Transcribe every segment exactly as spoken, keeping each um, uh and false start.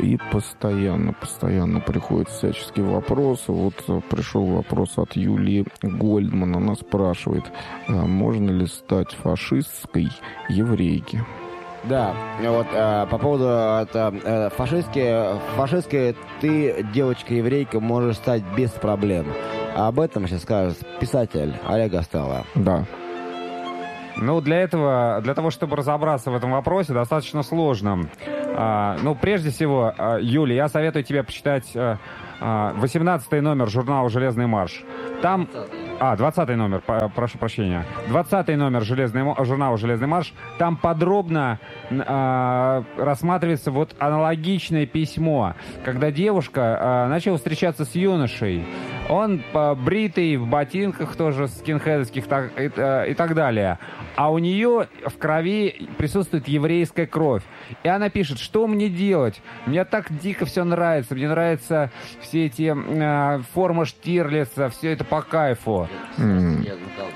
И постоянно, постоянно приходят всяческие вопросы. Вот пришел вопрос от Юлии Гольдман. Она спрашивает, можно ли стать фашистской еврейки? Да, вот э, по поводу это, э, фашистской, фашистской ты, девочка-еврейка, можешь стать без проблем. А об этом сейчас скажет писатель Олег Астала. Да. Ну, для этого, для того, чтобы разобраться в этом вопросе, достаточно сложно. А, ну, прежде всего, Юля, я советую тебе почитать восемнадцатый номер журнала «Железный марш». Там... А, двадцатый номер, прошу прощения. двадцатый номер железный, журнала «Железный марш». Там подробно э, рассматривается вот аналогичное письмо, когда девушка э, начала встречаться с юношей. Он э, бритый, в ботинках тоже скинхедовских так, и, э, и так далее. А у нее в крови присутствует еврейская кровь. И она пишет, что мне делать? Мне так дико все нравится. Мне нравятся все эти э, формы Штирлица, все это по кайфу. Mm.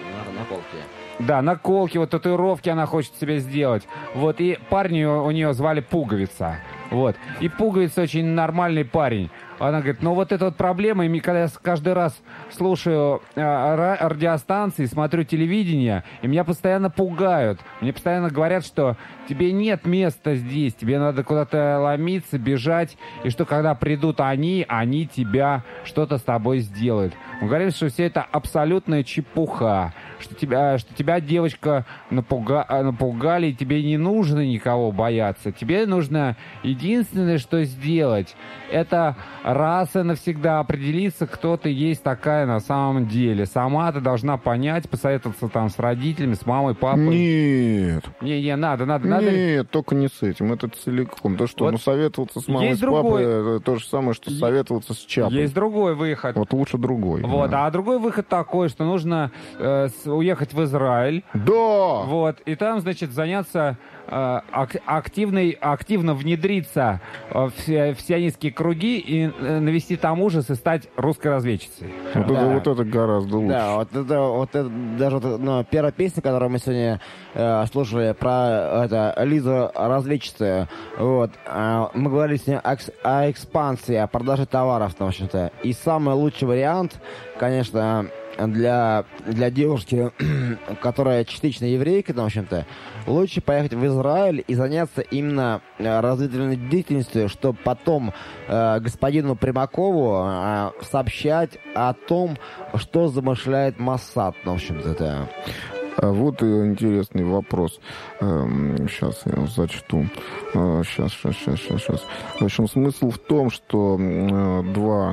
Да, наколки, вот татуировки она хочет себе сделать. Вот, и парня у нее звали Пуговица. Вот. И Пуговица очень нормальный парень. Она говорит, ну вот это вот проблема, и когда я каждый раз слушаю э, радиостанции, смотрю телевидение, и меня постоянно пугают. Мне постоянно говорят, что тебе нет места здесь, тебе надо куда-то ломиться, бежать, и что когда придут они, они тебя, что-то с тобой сделают. Он говорит, что все это абсолютная чепуха, что тебя, что тебя девочка, напуга, напугали, и тебе не нужно никого бояться. Тебе нужно единственное, что сделать, это раз и навсегда определиться, кто ты есть такая на самом деле. Сама ты должна понять, посоветоваться там с родителями, с мамой, папой. Нет. Не, не, надо, надо, надо. Нет, только не с этим, это целиком. То, что вот ну, советоваться с мамой, с другой... папой, это то же самое, что Есть... советоваться с Чапой. Есть другой выход. Вот лучше другой. Вот, да. А другой выход такой, что нужно э, с, уехать в Израиль. Да! Вот, и там, значит, заняться э, ак- активной, активно внедриться в, в сионистские круги и э, навести там ужас и стать русской разведчицей. Вот, да. это, вот это гораздо лучше. Да, вот это, вот это даже вот, ну, первая песня, которую мы сегодня э, слушали про это, Лизу разведчицу, вот, э, мы говорили с ней о, о экспансии, о продаже товаров, в общем-то. И самый лучший вариант, конечно, для, для девушки, которая частично еврейка, в общем-то, лучше поехать в Израиль и заняться именно разведывательной деятельностью, чтобы потом э, господину Примакову э, сообщать о том, что замышляет Моссад, в общем-то, это. А вот интересный вопрос. Сейчас я его зачту. Сейчас, сейчас, сейчас, сейчас, сейчас. В общем, смысл в том, что два,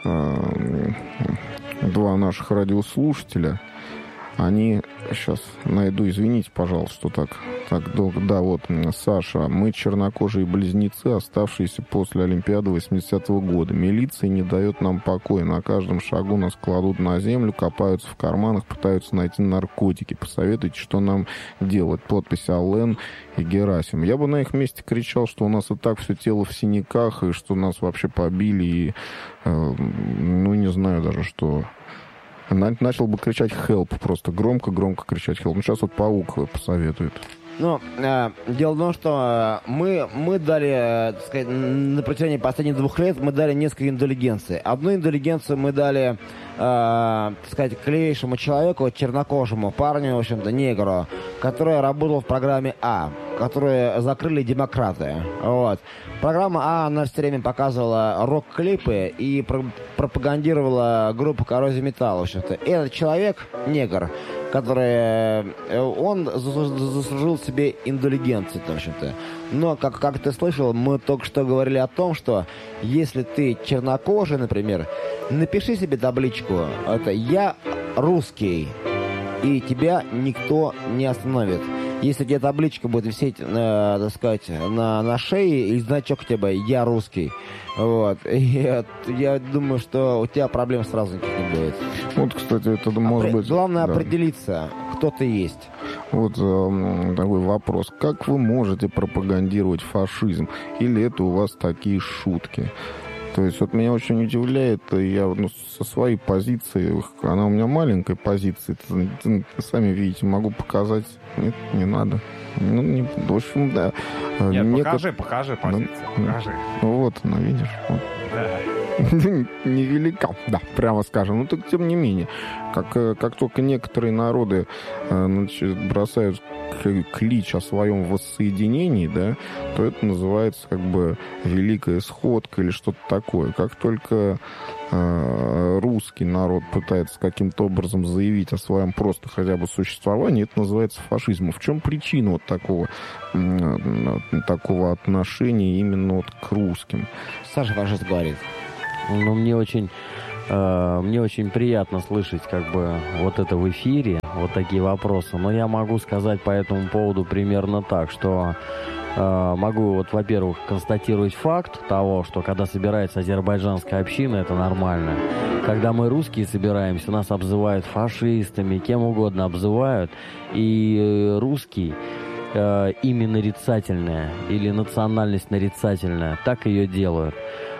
два наших радиослушателя, они... Сейчас найду, извините, пожалуйста, что так, так долго. Да, вот, Саша, мы чернокожие близнецы, оставшиеся после Олимпиады восьмидесятого года. Милиция не дает нам покоя. На каждом шагу нас кладут на землю, копаются в карманах, пытаются найти наркотики. Посоветуйте, что нам делать. Подпись Аллен и Герасим. Я бы на их месте кричал, что у нас и так все тело в синяках, и что нас вообще побили, и, э, ну, не знаю даже, что... Начал бы кричать «help», просто громко-громко кричать «help». Ну, сейчас вот Паук посоветует. Ну, э, дело в том, что мы, мы дали, э, так сказать, на протяжении последних двух лет мы дали несколько индулигенций. Одну индулигенцию мы дали, э, так сказать, клевейшему человеку, чернокожему парню, в общем-то, негру, который работал в программе А, которую закрыли демократы. Вот. Программа А, она все время показывала рок-клипы и про- пропагандировала группу «Коррозия металла», в общем-то. И этот человек, негр, который, он заслужил себе индулигенцию, в общем-то. Но, как, как ты слышал, мы только что говорили о том, что если ты чернокожий, например, напиши себе табличку, это «Я русский», и тебя никто не остановит. Если у тебя табличка будет висеть, э, так сказать, на, на шее, и значок у тебя «Я русский», вот, и я, я думаю, что у тебя проблем сразу никаких не будет. Вот, кстати, это может Опре- быть... Главное да. определиться, кто ты есть. Вот э, такой вопрос. Как вы можете пропагандировать фашизм? Или это у вас такие шутки? То есть вот меня очень удивляет, я ну, со своей позиции, она у меня маленькая позиция, сами видите, могу показать, нет, не надо. Ну, не, в общем, да. Нет, Неко... покажи, покажи позицию, ну, покажи. Ну, вот она, видишь. Вот. Да. Невелика, да, прямо скажем. Но так, тем не менее, как, как только некоторые народы значит, бросают клич о своем воссоединении, да, то это называется как бы великая сходка или что-то такое. Как только э, русский народ пытается каким-то образом заявить о своем просто хотя бы существовании, это называется фашизмом. В чем причина вот такого, э, такого отношения именно вот к русским? Саша фашист говорит. Ну, мне очень, э, мне очень приятно слышать, как бы, вот это в эфире, вот такие вопросы. Но я могу сказать по этому поводу примерно так, что э, могу, вот, во-первых, констатировать факт того, что когда собирается азербайджанская община, это нормально. Когда мы, русские, собираемся, нас обзывают фашистами, кем угодно обзывают, и русский, э, имя нарицательное или национальность нарицательная, так ее делают.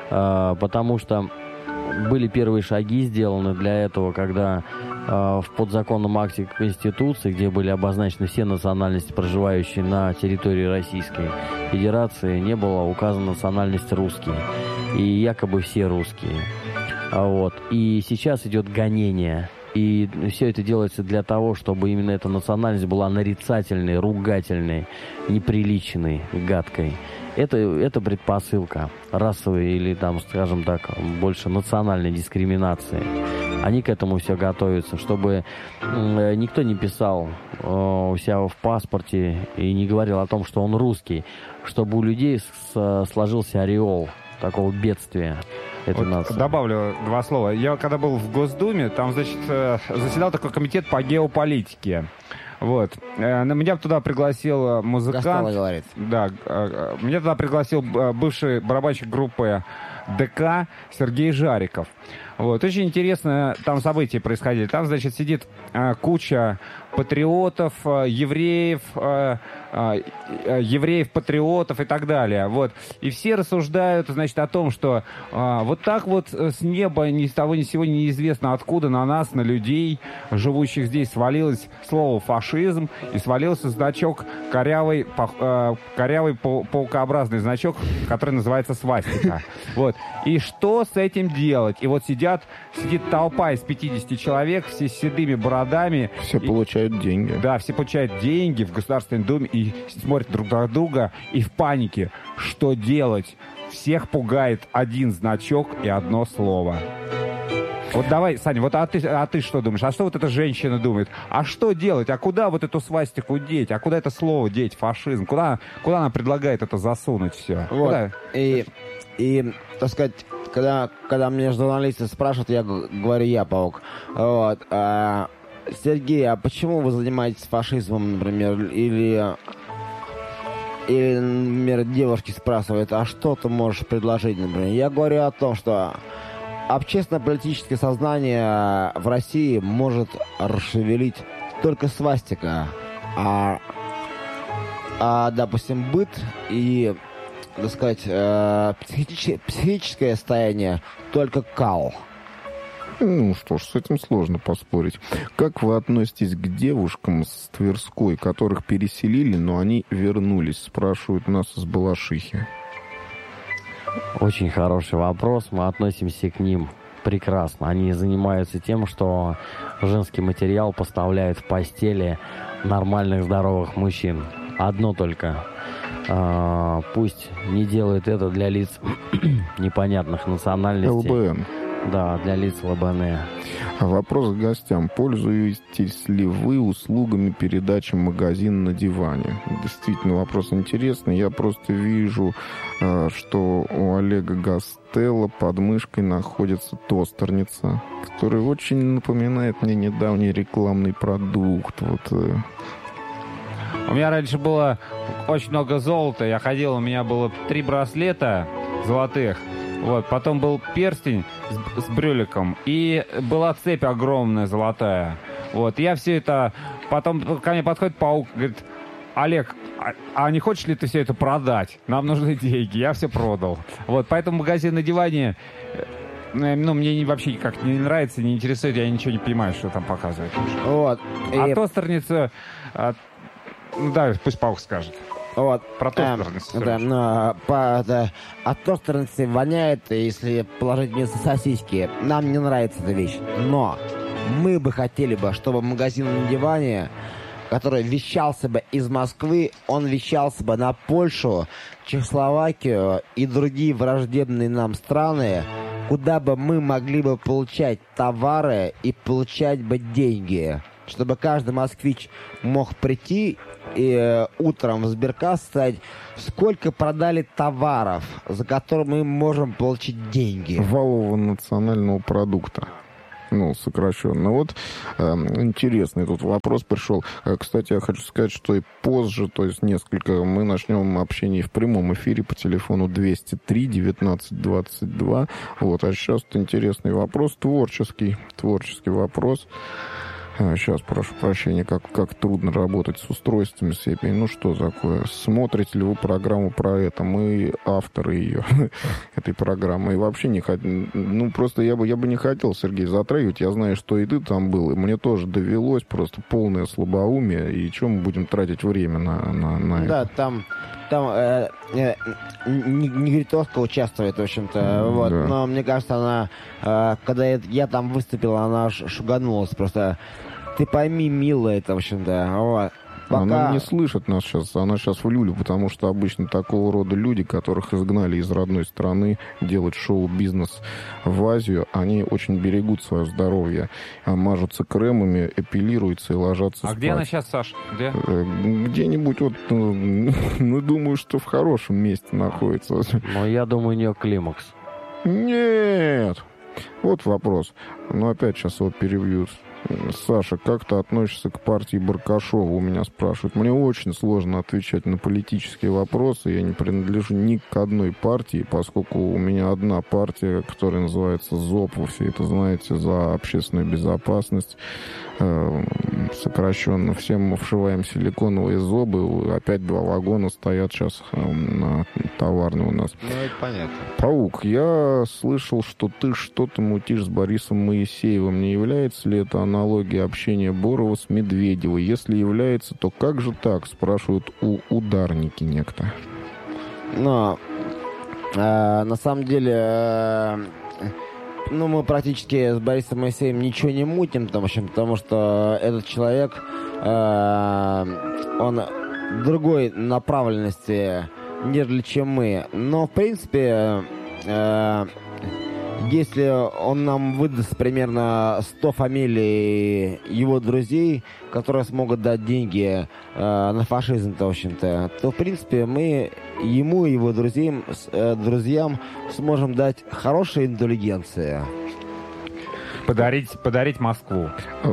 Потому что были первые шаги сделаны для этого, когда в подзаконном акте Конституции, где были обозначены все национальности, проживающие на территории Российской Федерации, не было указана национальность русские. И якобы все русские. Вот. И сейчас идет гонение. И все это делается для того, чтобы именно эта национальность была нарицательной, ругательной, неприличной, гадкой. Это, это предпосылка расовой или, там, скажем так, больше национальной дискриминации. Они к этому все готовятся, чтобы э, никто не писал э, у себя в паспорте и не говорил о том, что он русский, чтобы у людей с, сложился ореол такого бедствия. Вот добавлю два слова. Я когда был в Госдуме, там, значит, заседал такой комитет по геополитике. Вот. Меня туда пригласил музыкант. Гастелло говорит. Да. Меня туда пригласил бывший барабанщик группы ДК Сергей Жариков. Вот. Очень интересно там события происходили. Там, значит, сидит куча патриотов, евреев, евреев-патриотов и так далее. Вот. И все рассуждают, значит, о том, что а, вот так вот с неба ни с того ни с сего неизвестно откуда на нас, на людей, живущих здесь, свалилось слово «фашизм» и свалился значок, корявый, пох, а, корявый паукообразный значок, который называется свастика. Вот. И что с этим делать? И вот сидят, сидит толпа из пятидесяти человек, все с седыми бородами. Все и, получают деньги. Да, все получают деньги в Государственной Думе и смотрят друг на друга и в панике. Что делать? Всех пугает один значок и одно слово. Вот давай, Саня, вот а ты, а ты что думаешь? А что вот эта женщина думает? А что делать? А куда вот эту свастику деть? А куда это слово деть? Фашизм? Куда, куда она предлагает это засунуть все? Вот. Куда? И, и, так сказать, когда, когда меня журналисты спрашивают, я говорю, я паук. Вот. А, Сергей, а почему вы занимаетесь фашизмом, например, или... Или, например, девушки спрашивают, а что ты можешь предложить, например? Я говорю о том, что общественно-политическое сознание в России может расшевелить только свастика, а, а допустим, быт и, так сказать, э, психическое, психическое состояние только кал. Ну что ж, с этим сложно поспорить. Как вы относитесь к девушкам с Тверской, которых переселили, но они вернулись? Спрашивают нас из Балашихи. Очень хороший вопрос. Мы относимся к ним прекрасно. Они занимаются тем, что женский материал поставляют в постели нормальных, здоровых мужчин. Одно только. А, пусть не делают это для лиц непонятных национальностей. ЛБН. Да, для лиц ЛБН. Вопрос к гостям. Пользуетесь ли вы услугами передачи «Магазин на диване»? Действительно, вопрос интересный. Я просто вижу, что у Олега Гастелло под мышкой находится тостерница, которая очень напоминает мне недавний рекламный продукт. Вот. У меня раньше было очень много золота. Я ходил, у меня было три браслета золотых. Вот, потом был перстень с, с брюликом, и была цепь огромная золотая. Вот, я все это... Потом ко мне подходит паук, говорит, Олег, а, а не хочешь ли ты все это продать? Нам нужны деньги. Я все продал. Вот, поэтому магазин на диване... Ну, мне вообще как не нравится, не интересует, я ничего не понимаю, что там показывают. Вот. А и... тостерница... Ну да, пусть Паук скажет. Вот. Про тостерность. Э, да, но по, да, от тостерности воняет, если положить вместо сосиски. Нам не нравится эта вещь. Но мы бы хотели бы, чтобы магазин на диване, который вещался бы из Москвы, он вещался бы на Польшу, Чехословакию и другие враждебные нам страны, куда бы мы могли бы получать товары и получать бы деньги. Чтобы каждый москвич мог прийти и э, утром в сберкасс сказать, сколько продали товаров, за которые мы можем получить деньги. Валового национального продукта. Ну, сокращенно. Вот э, интересный тут вопрос пришел. Кстати, я хочу сказать, что и позже, то есть несколько, мы начнем общение в прямом эфире по телефону двести три девятнадцать двадцать два. Вот, а сейчас интересный вопрос, творческий, творческий вопрос. Сейчас, прошу прощения, как, как трудно работать с устройствами с эй пи ай. Ну, что такое? Смотрите ли вы программу про это? Мы авторы ее, этой программы. И вообще не хотим... Ну, просто я бы, я бы не хотел, Сергей, затрагивать. Я знаю, что и ты там был. И мне тоже довелось просто полное слабоумие. И чем мы будем тратить время на, на, на это? Да, там... Там э, э, Негритовка участвует, в общем-то, вот. Да. Но мне кажется, она, э, когда я, я там выступил, она шуганулась просто. Ты пойми, милая, это, в общем-то, вот. Пока... Она не слышит нас сейчас, она сейчас в люлю, потому что обычно такого рода люди, которых изгнали из родной страны делать шоу-бизнес в Азию, они очень берегут свое здоровье, мажутся кремами, эпилируются и ложатся а спать. А где она сейчас, Саш? Где? Где-нибудь вот, ну, думаю, что в хорошем месте находится. Но я думаю, у нее климакс. Нет! Вот вопрос. Ну, опять сейчас вот перебьют. Саша, как ты относишься к партии Баркашова, у меня спрашивают. Мне очень сложно отвечать на политические вопросы. Я не принадлежу ни к одной партии, поскольку у меня одна партия, которая называется ЗОП. Вы все это знаете, за общественную безопасность. Сокращенно. Всем мы вшиваем силиконовые зобы. Опять два вагона стоят сейчас на товарной у нас. Ну, это понятно. Паук, я слышал, что ты что-то мутишь с Борисом Моисеевым. Не является ли это аналогия общения Борова с Медведевой? Если является, то как же так? Спрашивают у ударники некто. Но э, на самом деле... Э, Ну, мы практически с Борисом Моисеевым ничего не мутим, там, в общем, потому что этот человек, э, он другой направленности, нежели чем мы. Но, в принципе, э, если он нам выдаст примерно сто фамилий его друзей, которые смогут дать деньги э, на фашизм, то, в общем-то, то, в принципе, мы ему и его друзьям, э, друзьям сможем дать хорошую интеллигенцию. Подарить, подарить Москву.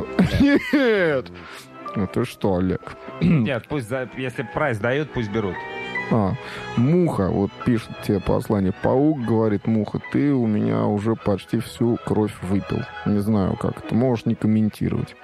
Нет! Ну ты что, Олег? Нет, пусть, если прайс дают, пусть берут. А, Муха, вот пишет тебе послание. Паук говорит, Муха, ты у меня уже почти всю кровь выпил. Не знаю, как это. Можешь не комментировать.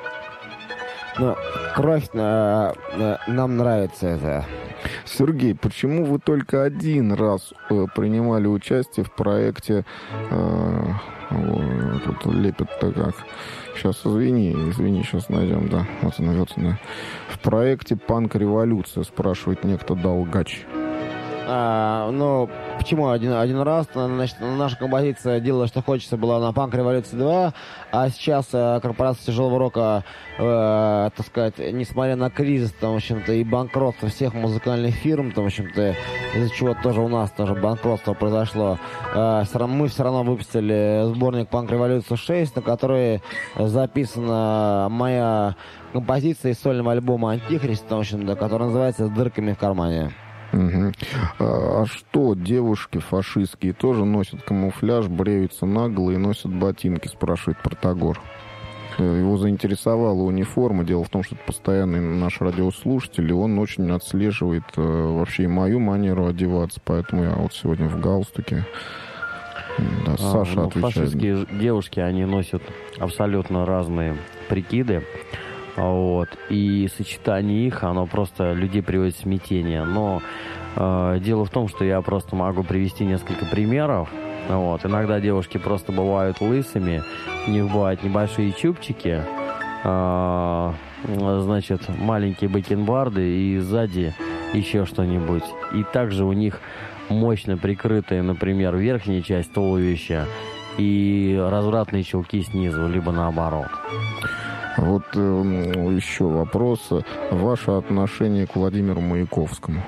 Но кровь э, э, нам нравится это. Сергей, почему вы только один раз э, принимали участие в проекте... Э, о, тут лепят-то как... Сейчас, извини, извини, сейчас найдем, да. Вот она, вот она. В проекте «Панк-революция», спрашивает некто Долгач. А, ну, почему один, один раз? Значит, наша композиция «Делай, что хочется» была на «Панк-революции два», а сейчас э, корпорация тяжелого рока, э, так сказать, несмотря на кризис, там, в общем-то, и банкротство всех музыкальных фирм, там, в общем-то, из-за чего тоже у нас тоже банкротство произошло, э, все равно, мы все равно выпустили сборник «Панк-революция шесть», на который записана моя композиция из сольного альбома «Антихрист», там, в общем-то, который называется «С дырками в кармане». Угу. А, а что, девушки фашистские тоже носят камуфляж, бреются нагло и носят ботинки, спрашивает Протагор. Его заинтересовала униформа. Дело в том, что это постоянный наш радиослушатель, и он очень отслеживает э, вообще и мою манеру одеваться, поэтому я вот сегодня в галстуке. Да, а, Саша ну, отвечает. Фашистские девушки, они носят абсолютно разные прикиды. Вот. И сочетание их, оно просто людей приводит в смятение. Но э, дело в том, что я просто могу привести несколько примеров. Вот. Иногда девушки просто бывают лысыми, у них бывают небольшие чубчики, э, значит, маленькие бакенбарды и сзади еще что-нибудь. И также у них мощно прикрытая, например, верхняя часть туловища и развратные чулки снизу, либо наоборот. Вот э, еще вопрос. Ваше отношение к Владимиру Маяковскому?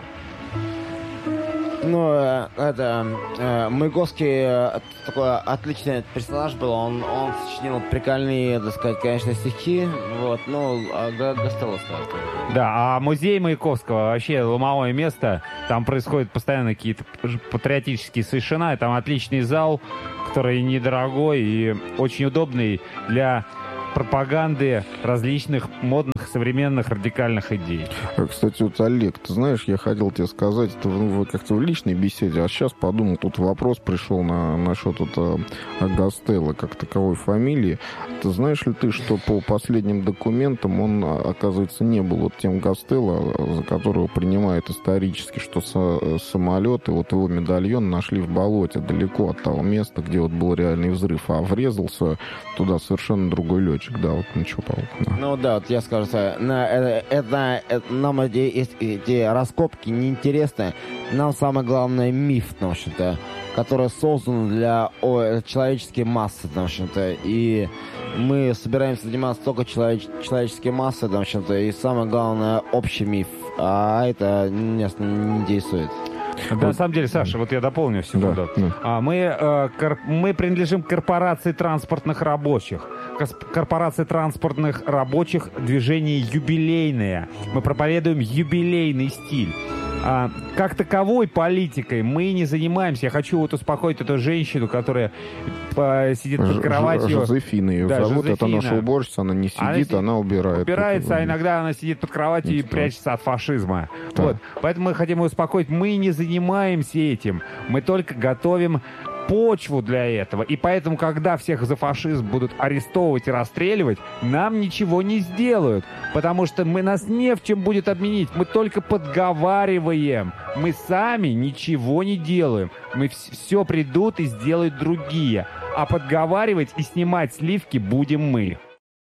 Ну, э, это... Э, Маяковский э, такой отличный персонаж был. Он, он сочинил прикольные, так сказать, конечно, стихи. Вот, ну, а Гастелло сказал. Да, а музей Маяковского вообще ломовое место. Там происходят постоянно какие-то патриотические совершенно. Там отличный зал, который недорогой и очень удобный для пропаганды различных модных, современных, радикальных идей. Кстати, вот, Олег, ты знаешь, я хотел тебе сказать, это ну, как-то в личной беседе, а сейчас подумал, тут вопрос пришел на, насчет это, Гастелло как таковой фамилии. Ты знаешь ли ты, что по последним документам он, оказывается, не был вот тем Гастелло, за которого принимают исторически, что со, самолеты, вот его медальон нашли в болоте, далеко от того места, где вот был реальный взрыв, а врезался туда совершенно другой летчик. Да, вот ничего, Павел. Да. Ну да, вот я скажу, на, это, это, это, нам эти, эти раскопки неинтересны. Нам самое главное миф, в общем-то, который создан для о, человеческой массы, в общем-то. И мы собираемся заниматься только человеч, человеческой массой, в общем-то. И самое главное, общий миф. А это нас не интересует. Да, вот. На самом деле, Саша, вот я дополню секунду. Да, да. А, мы, э, кор, мы принадлежим к корпорации транспортных рабочих. Корпорация транспортных рабочих движение юбилейное. Мы проповедуем юбилейный стиль. А, как таковой политикой мы не занимаемся. Я хочу вот успокоить эту женщину, которая по, сидит под кроватью. Жозефина ее да, зовут. Жозефина. Это наша уборщица. Она не сидит, она, она убирает. Убирается, а иногда она сидит под кроватью и прячется от фашизма. Да. Вот. Поэтому мы хотим ее успокоить. Мы не занимаемся этим. Мы только готовим почву для этого. И поэтому, когда всех за фашизм будут арестовывать и расстреливать, нам ничего не сделают. Потому что мы, нас не в чем будет обменить. Мы только подговариваем. Мы сами ничего не делаем. Мы вс- все придут и сделают другие. А подговаривать и снимать сливки будем мы.